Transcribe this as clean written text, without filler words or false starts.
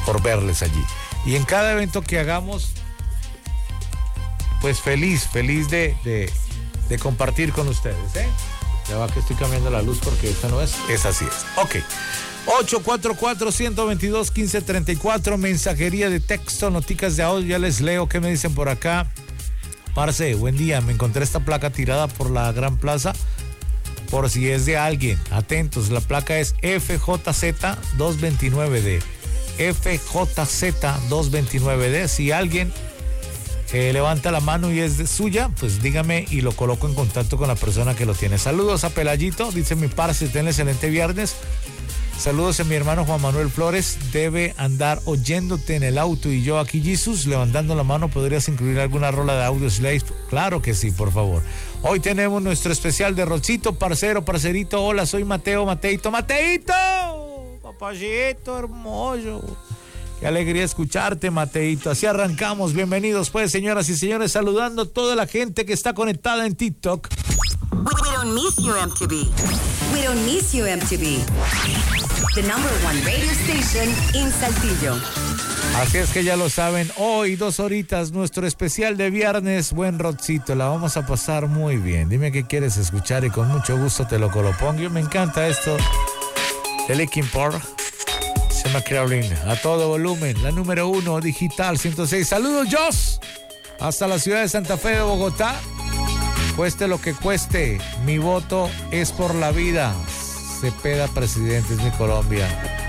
por verles allí. Y en cada evento que hagamos, pues feliz de compartir con ustedes, ¿eh? Ya va que estoy cambiando la luz porque esta no es así es. Ok. 844-122-1534, mensajería de texto, noticas de audio, ya les leo qué me dicen por acá. Parce, buen día, me encontré esta placa tirada por la Gran Plaza, por si es de alguien, atentos, la placa es FJZ229D, FJZ229D, si alguien levanta la mano y es de suya, pues dígame y lo coloco en contacto con la persona que lo tiene. Saludos a Pelayito, dice mi parce, ten excelente viernes. Saludos a mi hermano Juan Manuel Flores, debe andar oyéndote en el auto y yo aquí, Jesus, levantando la mano, ¿podrías incluir alguna rola de Audio Slave? Claro que sí, por favor. Hoy tenemos nuestro especial de Rochito, parcerito, hola, soy Mateito, papayito hermoso. Qué alegría escucharte, Mateito. Así arrancamos. Bienvenidos, pues, señoras y señores, saludando a toda la gente que está conectada en TikTok. We don't miss you, MTV. We don't miss you, MTV. The number one radio station in Saltillo. Así es que ya lo saben, hoy 2 horitas, nuestro especial de viernes, buen Rochito, la vamos a pasar muy bien. Dime qué quieres escuchar y con mucho gusto te lo pongo. Me encanta esto de Linkin Park. Se llama Crowling, a todo volumen, la número 1 digital 106. Saludos, Jos, hasta la ciudad de Santa Fe de Bogotá. Cueste lo que cueste, mi voto es por la vida. Cepeda, presidente, es mi Colombia.